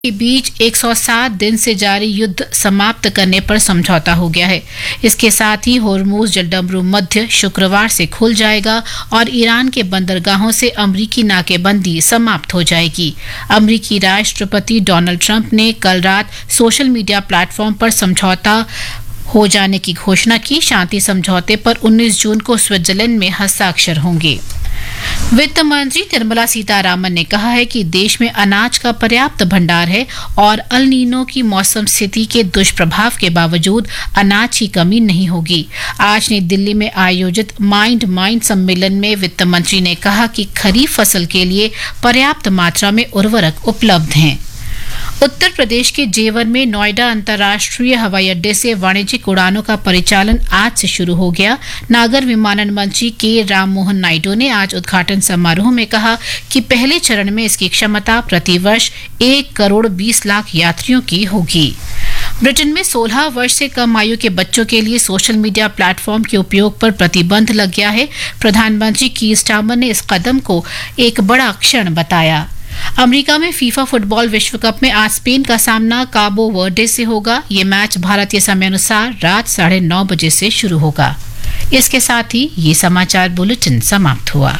के बीच 107 दिन से जारी युद्ध समाप्त करने पर समझौता हो गया है। इसके साथ ही होर्मुज जलडमरू मध्य शुक्रवार से खुल जाएगा और ईरान के बंदरगाहों से अमरीकी नाकेबंदी समाप्त हो जाएगी। अमरीकी राष्ट्रपति डोनाल्ड ट्रंप ने कल रात सोशल मीडिया प्लेटफॉर्म पर समझौता हो जाने की घोषणा की। शांति समझौते पर 19 जून को स्विट्जरलैंड में हस्ताक्षर होंगे। वित्त मंत्री निर्मला सीतारामन ने कहा है कि देश में अनाज का पर्याप्त भंडार है और अल नीनो की मौसम स्थिति के दुष्प्रभाव के बावजूद अनाज की कमी नहीं होगी। आज नई दिल्ली में आयोजित माइंड सम्मेलन में वित्त मंत्री ने कहा कि खरीफ फसल के लिए पर्याप्त मात्रा में उर्वरक उपलब्ध हैं। उत्तर प्रदेश के जेवर में नोएडा अंतर्राष्ट्रीय हवाई अड्डे से वाणिज्यिक उड़ानों का परिचालन आज से शुरू हो गया। नागर विमानन मंत्री के राममोहन नायडू ने आज उद्घाटन समारोह में कहा कि पहले चरण में इसकी क्षमता प्रतिवर्ष 1 करोड़ 20 लाख यात्रियों की होगी। ब्रिटेन में 16 वर्ष से कम आयु के बच्चों के लिए सोशल मीडिया प्लेटफॉर्म के उपयोग पर प्रतिबंध लग गया है। प्रधानमंत्री कीर स्टारमर ने इस कदम को एक बड़ा क्षण बताया। अमेरिका में फीफा फुटबॉल विश्व कप में आज स्पेन का सामना काबो वर्डे से होगा। ये मैच भारतीय समय अनुसार रात 9:30 बजे से शुरू होगा। इसके साथ ही ये समाचार बुलेटिन समाप्त हुआ।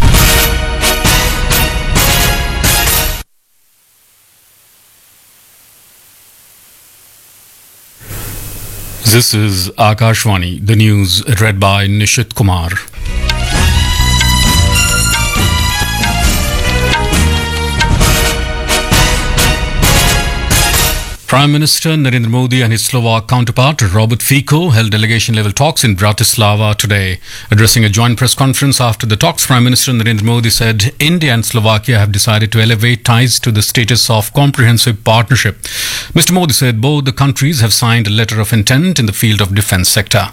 This is Akashvani, the news read by Nishit Kumar. Prime Minister Narendra Modi and his Slovak counterpart Robert Fico held delegation-level talks in Bratislava today. Addressing a joint press conference after the talks, Prime Minister Narendra Modi said India and Slovakia have decided to elevate ties to the status of comprehensive partnership. Mr. Modi said both the countries have signed a letter of intent in the field of defence sector.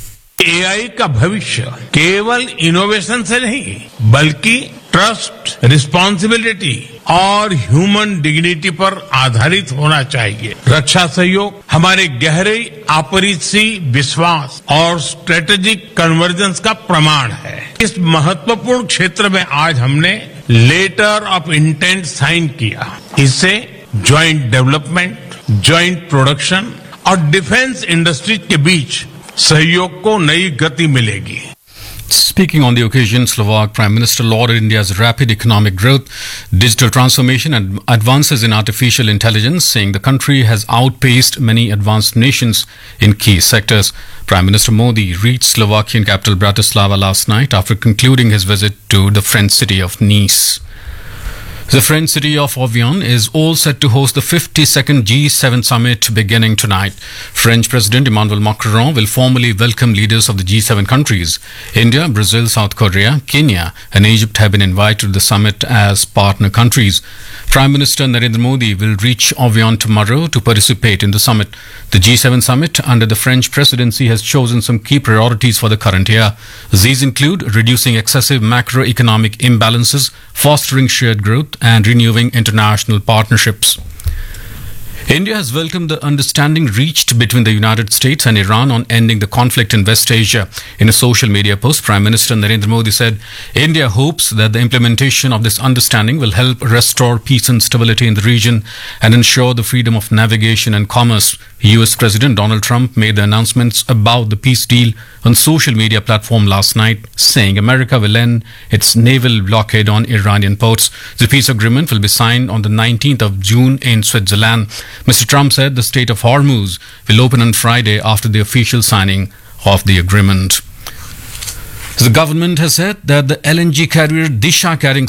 AI का भविष्य केवल innovation से नहीं बल्कि trust, responsibility और human dignity पर आधारित होना चाहिए। रक्षा सहयोग हमारे गहरे आपसी विश्वास और स्ट्रेटेजिक कन्वर्जेंस का प्रमाण है। इस महत्वपूर्ण क्षेत्र में आज हमने लेटर ऑफ इंटेंट साइन किया। इससे ज्वाइंट डेवलपमेंट, ज्वाइंट प्रोडक्शन और डिफेंस इंडस्ट्री के बीच सहयोग को नई गति मिलेगी। Speaking on the occasion, Slovak Prime Minister lauded India's rapid economic growth, digital transformation and advances in artificial intelligence, saying the country has outpaced many advanced nations in key sectors. Prime Minister Modi reached Slovakian capital Bratislava last night after concluding his visit to the French city of Nice. The French city of Evian is all set to host the 52nd G7 summit beginning tonight. French President Emmanuel Macron will formally welcome leaders of the G7 countries. India, Brazil, South Korea, Kenya and Egypt have been invited to the summit as partner countries. Prime Minister Narendra Modi will reach Evian tomorrow to participate in the summit. The G7 summit under the French presidency has chosen some key priorities for the current year. These include reducing excessive macroeconomic imbalances, fostering shared growth and renewing international partnerships. India has welcomed the understanding reached between the United States and Iran on ending the conflict in West Asia. In a social media post, Prime Minister Narendra Modi said, India hopes that the implementation of this understanding will help restore peace and stability in the region and ensure the freedom of navigation and commerce. US President Donald Trump made the announcements about the peace deal on social media platform last night, saying America will end its naval blockade on Iranian ports. The peace agreement will be signed on the 19th of June in Switzerland. Mr. Trump said the Strait of Hormuz will open on Friday after the official signing of the agreement. The government has said that the LNG carrier Disha, carrying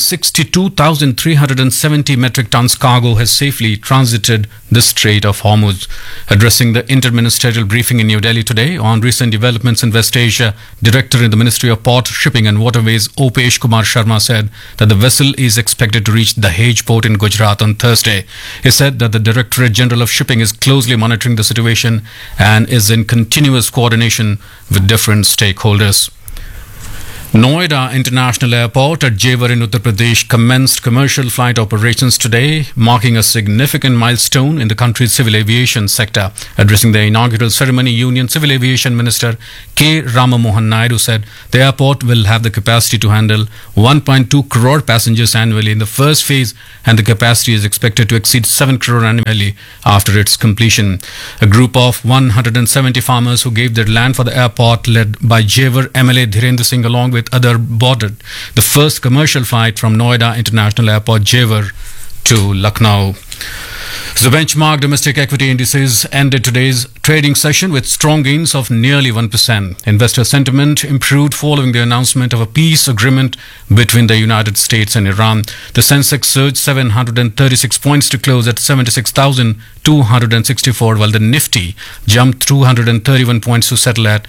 62,370 metric tons cargo, has safely transited the Strait of Hormuz. Addressing the interministerial briefing in New Delhi today on recent developments in West Asia, Director in the Ministry of Port, Shipping and Waterways Opesh Kumar Sharma said that the vessel is expected to reach the Dahej port in Gujarat on Thursday. He said that the Directorate General of Shipping is closely monitoring the situation and is in continuous coordination with different stakeholders. Noida International Airport at Jewar in Uttar Pradesh commenced commercial flight operations today, marking a significant milestone in the country's civil aviation sector. Addressing the inaugural ceremony, Union Civil Aviation Minister K. Ramamohan Naidu said the airport will have the capacity to handle 1.2 crore passengers annually in the first phase, and the capacity is expected to exceed 7 crore annually after its completion. A group of 170 farmers who gave their land for the airport, led by Jewar MLA Dhirendra Singh along with other, boarded the first commercial flight from Noida International Airport, Jewar, to Lucknow. The benchmark domestic equity indices ended today's trading session with strong gains of nearly 1%. Investor sentiment improved following the announcement of a peace agreement between the United States and Iran. The Sensex surged 736 points to close at 76,264, while the Nifty jumped 231 points to settle at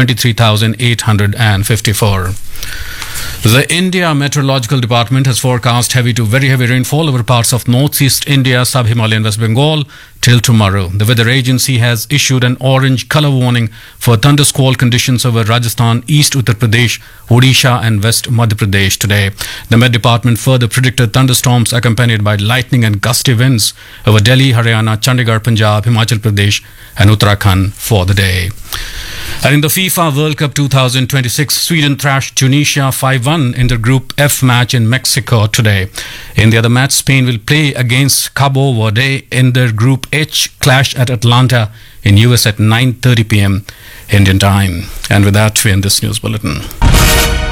23,854. The India Meteorological Department has forecast heavy to very heavy rainfall over parts of northeast India, sub-Himalayan West Bengal till tomorrow. The weather agency has issued an orange color warning for thundersquall conditions over Rajasthan, East Uttar Pradesh, Odisha and West Madhya Pradesh today. The Met Department further predicted thunderstorms accompanied by lightning and gusty winds over Delhi, Haryana, Chandigarh, Punjab, Himachal Pradesh and Uttarakhand for the day. And in the FIFA World Cup 2026, Sweden thrashed Tunisia 5-1 in the Group F match in Mexico today. In the other match, Spain will play against Cabo Verde in their Group H clash at Atlanta in US at 9:30 p.m. Indian time. And with that, we end this news bulletin.